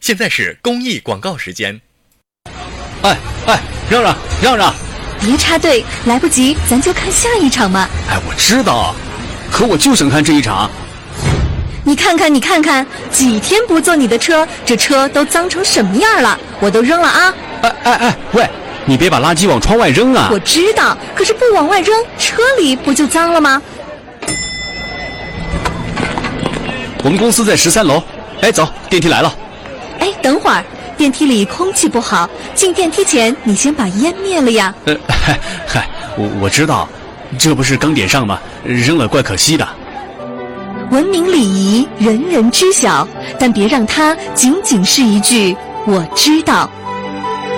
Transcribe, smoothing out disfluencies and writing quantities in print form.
现在是公益广告时间。 哎，让让！ 别插队，来不及，咱就看下一场嘛。 哎，我知道，可我就想看这一场。 你看看，几天不坐你的车，这车都脏成什么样了？我都扔了啊！ 哎，喂，你别把垃圾往窗外扔啊！ 我知道，可是不往外扔，车里不就脏了吗？ 我们公司在13楼。哎，走，电梯来了。 哎，等会儿，电梯里空气不好，进电梯前你先把烟灭了呀。 我知道，这不是刚点上吗？扔了怪可惜的。 文明礼仪，人人知晓，但别让它仅仅是一句“我知道”。